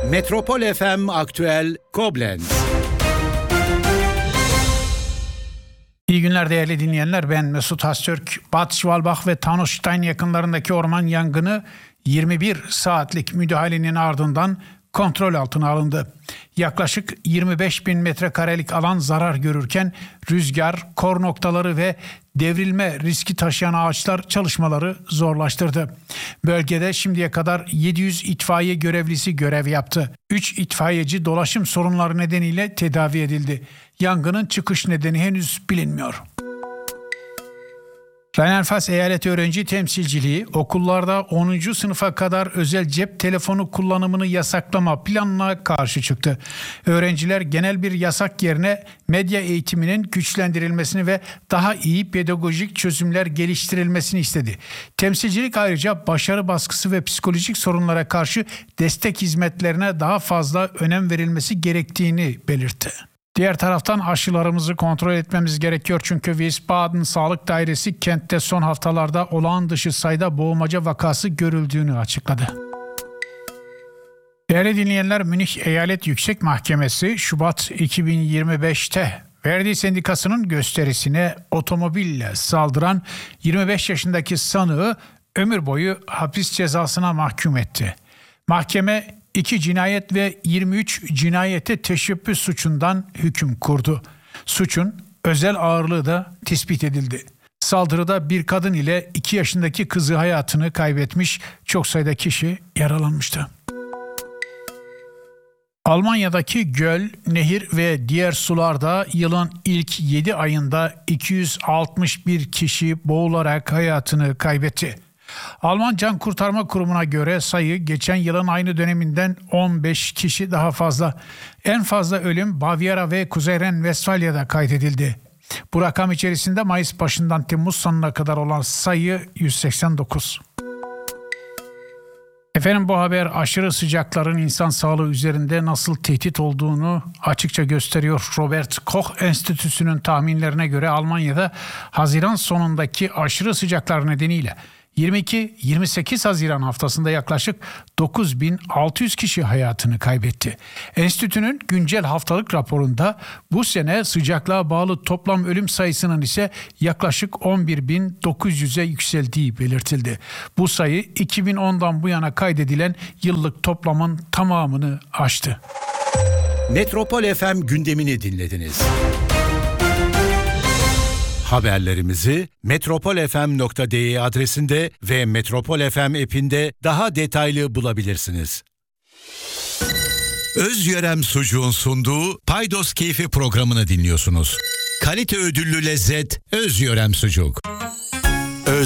Metropol FM Aktüel Koblenz. İyi günler değerli dinleyenler. Ben Mesut Hastürk. Bad Schwalbach ve Taunusstein yakınlarındaki orman yangını 21 saatlik müdahalenin ardından kontrol altına alındı. Yaklaşık 25 bin metrekarelik alan zarar görürken rüzgar, kor noktaları ve devrilme riski taşıyan ağaçlar çalışmaları zorlaştırdı. Bölgede şimdiye kadar 700 itfaiye görevlisi görev yaptı. 3 itfaiyeci dolaşım sorunları nedeniyle tedavi edildi. Yangının çıkış nedeni henüz bilinmiyor. Rheinland-Pfalz Eyalet Öğrenci Temsilciliği okullarda 10. sınıfa kadar özel cep telefonu kullanımını yasaklama planına karşı çıktı. Öğrenciler genel bir yasak yerine medya eğitiminin güçlendirilmesini ve daha iyi pedagojik çözümler geliştirilmesini istedi. Temsilcilik ayrıca başarı baskısı ve psikolojik sorunlara karşı destek hizmetlerine daha fazla önem verilmesi gerektiğini belirtti. Diğer taraftan aşılarımızı kontrol etmemiz gerekiyor çünkü Wiesbaden Sağlık Dairesi kentte son haftalarda olağan dışı sayıda boğmaca vakası görüldüğünü açıkladı. Değerli dinleyenler, Münih Eyalet Yüksek Mahkemesi Şubat 2025'te Verdi Sendikası'nın gösterisine otomobille saldıran 25 yaşındaki sanığı ömür boyu hapis cezasına mahkum etti. Mahkeme 2 cinayet ve 23 cinayete teşebbüs suçundan hüküm kurdu. Suçun özel ağırlığı da tespit edildi. Saldırıda bir kadın ile 2 yaşındaki kızı hayatını kaybetmiş, çok sayıda kişi yaralanmıştı. Almanya'daki göl, nehir ve diğer sularda yılın ilk 7 ayında 261 kişi boğularak hayatını kaybetti. Alman Can Kurtarma Kurumu'na göre sayı geçen yılın aynı döneminden 15 kişi daha fazla. En fazla ölüm Bavyera ve Kuzey Ren-Vestfalya'da kaydedildi. Bu rakam içerisinde Mayıs başından Temmuz sonuna kadar olan sayı 189. Efendim, bu haber aşırı sıcakların insan sağlığı üzerinde nasıl tehdit olduğunu açıkça gösteriyor. Robert Koch Enstitüsü'nün tahminlerine göre Almanya'da Haziran sonundaki aşırı sıcaklar nedeniyle 22-28 Haziran haftasında yaklaşık 9.600 kişi hayatını kaybetti. Enstitünün güncel haftalık raporunda bu sene sıcaklığa bağlı toplam ölüm sayısının ise yaklaşık 11.900'e yükseldiği belirtildi. Bu sayı 2010'dan bu yana kaydedilen yıllık toplamın tamamını aştı. Metropol FM gündemini dinlediniz. Haberlerimizi metropolfm.de adresinde ve Metropol FM app'inde daha detaylı bulabilirsiniz. Özyörem Sucuğun sunduğu Paydos Keyfi programını dinliyorsunuz. Kalite ödüllü lezzet Özyörem Sucuk.